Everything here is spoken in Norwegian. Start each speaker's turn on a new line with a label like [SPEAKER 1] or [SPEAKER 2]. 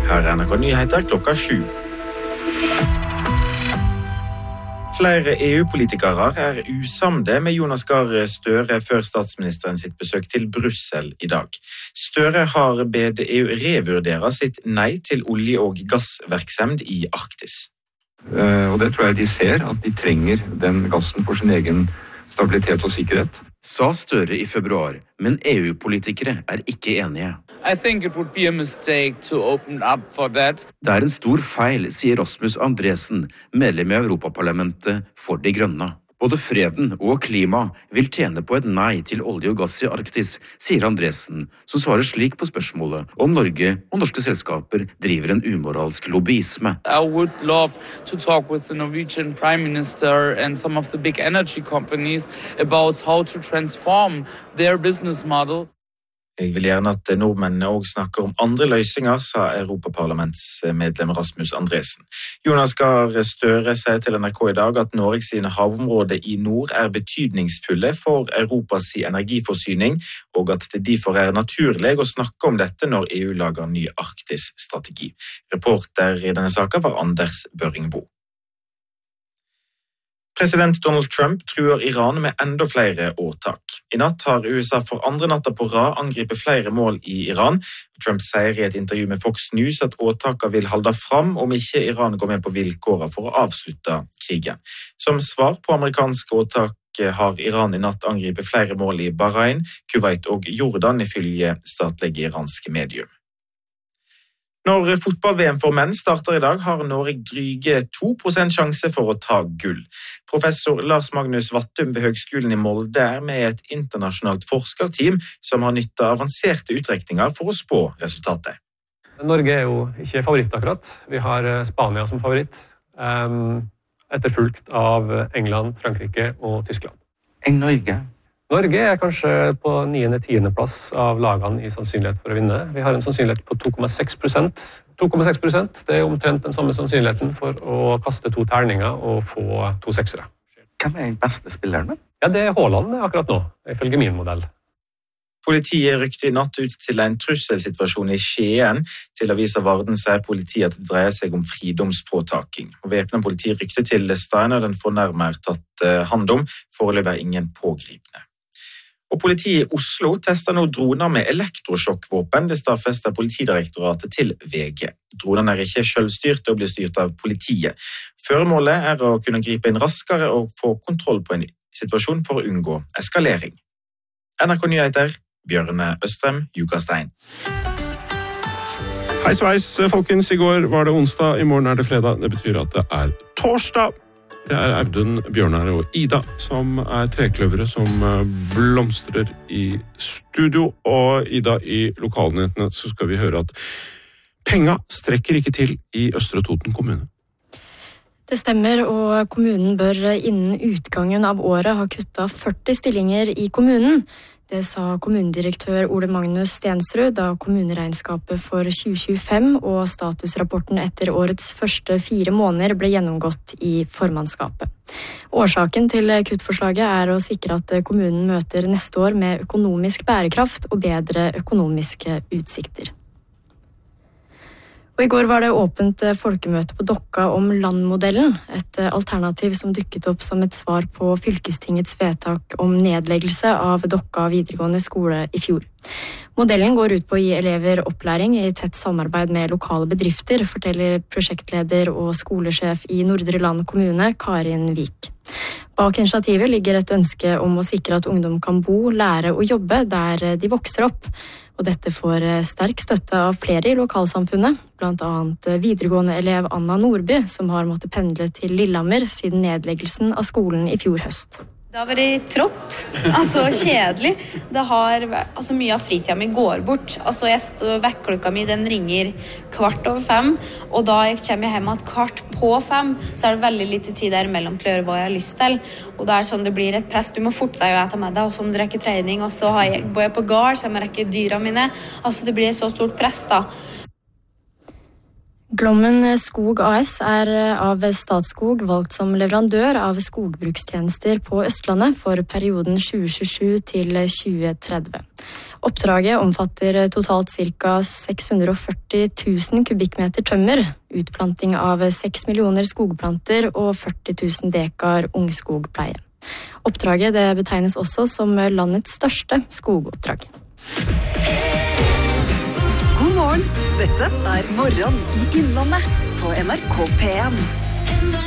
[SPEAKER 1] Her NRK Nyheter klokka 7. Flere EU-politikere usamde med Jonas Gahr Støre før statsministeren sitt besøk til Brussel i dag. Støre har bedt EU revurdere sitt nei til olje- og gassvirksomhet i Arktis.
[SPEAKER 2] Og det tror jeg de ser, at de trenger den gassen for sin egen stabilitet og sikkerhet.
[SPEAKER 3] Sa Støre i februar, men EU-politikere ikke enige.
[SPEAKER 4] I think it would be a mistake to open up for that.
[SPEAKER 3] Det en stor feil, sier Rasmus Andresen, medlem i Europaparlamentet for De Grønne. Både freden og klima vil tjene på et nei til olje og gass i Arktis, sier Andresen, som svarer slik på spørsmålet om Norge og norske selskaper driver en umoralsk lobbyisme.
[SPEAKER 4] I would love to talk with the Norwegian Prime Minister and some of the big energy companies about how to transform their business model.
[SPEAKER 1] Jeg vil gjerne at nordmennene også snakker om andre løsninger, sa Europaparlamentsmedlem Rasmus Andresen. Jonas Gahr Støre sier til NRK i dag at Norges havområder i nord betydningsfulle for Europas energiforsyning, og at det derfor naturlig å snakke om dette når EU lager ny Arktis-strategi. Reporter i denne saken var Anders Børringbo. President Donald Trump truer Iran med enda flere åtak. I natt har USA for andre natta på rad angrepet flere mål i Iran. Trump sier i et intervju med Fox News at åtakene vil holde fram om ikke Iran går med på vilkårene for å avslutte krigen. Som svar på amerikanske åtak har Iran i natt angrepet flere mål i Bahrain, Kuwait og Jordan ifølge statlige iranske medium. Når fotball-VM for menn starter i dag, har Norge dryge 2% sjanse for å ta gull. Professor Lars Magnus Vattum ved Høgskolen i Molde med et internasjonalt forskerteam som har nyttet avanserte utrekninger for å spå resultatet.
[SPEAKER 5] Norge jo ikke favoritt akkurat. Vi har Spania som favoritt, etterfulgt av England, Frankrike og Tyskland.
[SPEAKER 3] Norge?
[SPEAKER 5] Norge kanskje på 9.-10. plass av lagene i sannsynlighet for å vinne. Vi har en sannsynlighet på 2,6%. 2,6%, det omtrent den samme sannsynligheten for å kaste 2 terninger og få 2 seksere.
[SPEAKER 3] Hvem den beste spilleren?
[SPEAKER 5] Ja, det Haaland akkurat nå, ifølge min modell.
[SPEAKER 1] Politiet rykte i natt ut til en trusselsituasjon i Skien. Til avisa Varden sier politiet at det dreier seg om fridomsfråtaking. Væpnet politi rykte til stedet, og den fornærmet tatt hand om. Foreløpig ingen pågripne. Og politiet i Oslo tester nå droner med elektrosjokkvåpen. Det stadfester Politidirektoratet til VG. Dronene ikke selvstyrte og blir styrt av politiet. Føremålet å kunne gripe inn raskere og få kontroll på en situasjon for å unngå eskalering. NRK Nyheter, Bjørne Østrem, Jukastein.
[SPEAKER 6] Hei sveis, folkens. I går var det onsdag, i morgen det fredag. Det betyr at det torsdag. Det Audun, Bjørnar og Ida som trekløvere som blomstrer i studio. Og Ida, i lokalnyhetene så skal vi høre at penga strekker ikke til i Østre Toten kommune.
[SPEAKER 7] Det stemmer, og kommunen bør innen utgangen av året ha kuttet 40 stillinger i kommunen. Det sa kommunedirektør Ole Magnus Stensrud da kommuneregnskapet for 2025 og statusrapporten etter årets første 4 måneder ble gjennomgått i formannskapet. Årsaken til kuttforslaget å sikre at kommunen møter neste år med økonomisk bærekraft og bedre økonomiske utsikter. Og i går var det åpent folkemøte på Dokka om landmodellen, et alternativ som dukket opp som et svar på fylkestingets vedtak om nedleggelse av Dokka videregående skole i fjor. Modellen går ut på å gi elever opplæring i tett samarbeid med lokale bedrifter, forteller prosjektleder og skolesjef i Nordre Land kommune, Karin Vik. Bak initiativet ligger et ønske om å sikre at ungdom kan bo, lære og jobbe der de vokser opp. Og dette får sterk støtte av flere i lokalsamfunnet, blant annet videregående elev Anna Nordby, som har måttet pendle til Lillehammer siden nedleggelsen av skolen i fjor høst.
[SPEAKER 8] Det har vært trått, kjedelig. Det har, mye av fritida mi går bort. Vekklokka mi, den ringer 4:15, og da kommer jeg hjem at 4:45, så det veldig lite tid der mellom til å gjøre hva jeg har lyst til. Og det sånn det blir et press. Du må forte deg å ete med deg, og så må du rekke trening, og så bor jeg på gard, så jeg må rekke dyra mine. Det blir et så stort press da.
[SPEAKER 7] Glommen Skog AS av Statskog valgt som leverandør av skogbrukstjenester på Østlandet for perioden 2027 til 2030. Oppdraget omfatter totalt ca. 640 000 kubikkmeter tømmer, utplanting av 6 millioner skogplanter og 40 000 dekar ungskogpleie. Oppdraget det betegnes også som landets største skogoppdrag.
[SPEAKER 9] God morgen, dette Morgen i Innlandet på NRK P1.